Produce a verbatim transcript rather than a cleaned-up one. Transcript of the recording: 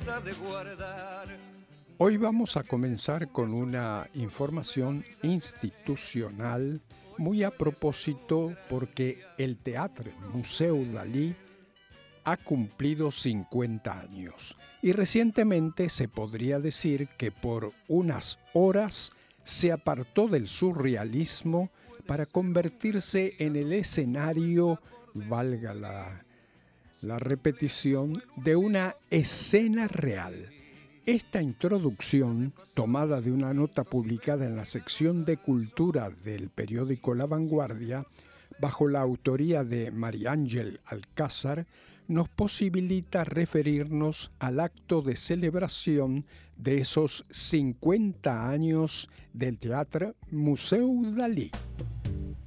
de guardar. Hoy vamos a comenzar con una información institucional muy a propósito porque el Teatre Museu Dalí ha cumplido cincuenta años y recientemente se podría decir que por unas horas se apartó del surrealismo para convertirse en el escenario, valga la, la repetición, de una escena real. Esta introducción, tomada de una nota publicada en la sección de Cultura del periódico La Vanguardia, bajo la autoría de María Ángel Alcázar, nos posibilita referirnos al acto de celebración de esos cincuenta años del Teatre Museu Dalí.